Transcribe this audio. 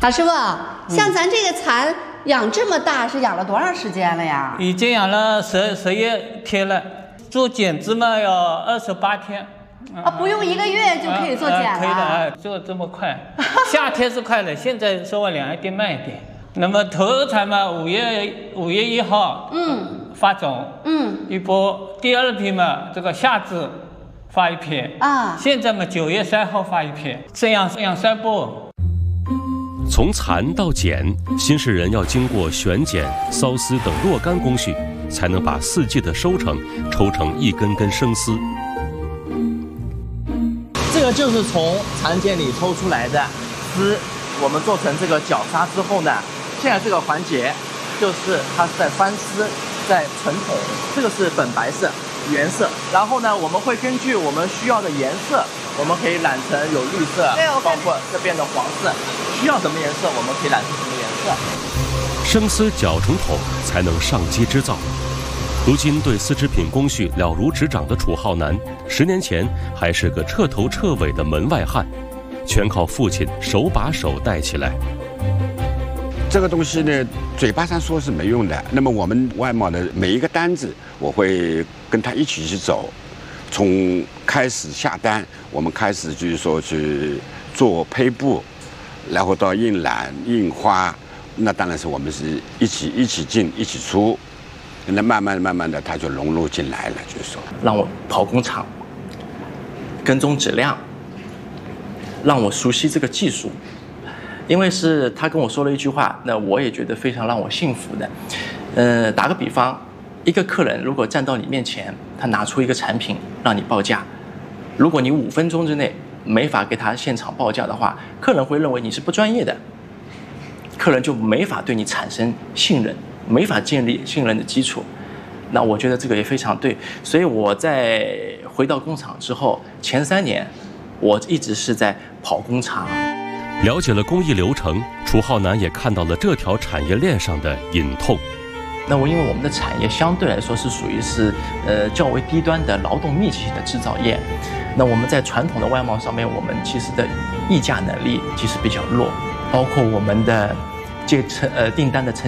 大师傅，像咱这个蚕养这么大，是养了多长时间了呀？ 已经养了10天了，做剪枝嘛要28天。 啊，不用1个月就可以做剪了。 可以的，做这么快。夏天是快的，现在稍微凉一点慢一点。那么头蚕嘛，5月1号，发种，一波。第二批嘛，这个夏至发一批啊。现在嘛，9月3号发一批，这样3波。 从蚕到剪，新式人要经过选剪、缫丝等若干工序，才能把4季的收成抽成一根根生丝。 这个就是从蚕茧里抽出来的丝，我们做成这个绞纱之后呢，现在这个环节就是它是在翻丝，在纯铜，这个是本白色原色，然后呢，我们会根据我们需要的颜色，我们可以染成有绿色，包括这边的黄色，需要什么颜色我们可以染成什么颜色。 生丝绞成筒才能上机织造。如今对丝织品工序了如指掌的楚浩南，10年前还是个彻头彻尾的门外汉，全靠父亲手把手带起来。 这个东西呢，嘴巴上说是没用的。那么我们外贸的每一个单子，我会跟他一起去走，从开始下单，我们开始就是说去做胚布，然后到印染、印花，那当然是我们是一起进、一起出。那慢慢的，它就融入进来了，就是说， 让我跑工厂，跟踪质量，让我熟悉这个技术，因为是他跟我说了一句话，那我也觉得非常让我信服的。打个比方，一个客人如果站到你面前，他拿出一个产品让你报价，如果你5分钟之内没法给他现场报价的话，客人会认为你是不专业的，客人就没法对你产生信任。没法建立信任的基础，那我觉得这个也非常对。所以我在回到工厂之后，前3年，我一直是在跑工厂。 了解了工艺流程，楚浩南也看到了这条产业链上的隐痛。 那因为我们的产业相对来说是属于较为低端的劳动密集型的制造业，那我们在传统的外贸上面，我们其实的议价能力其实比较弱，包括我们的订单的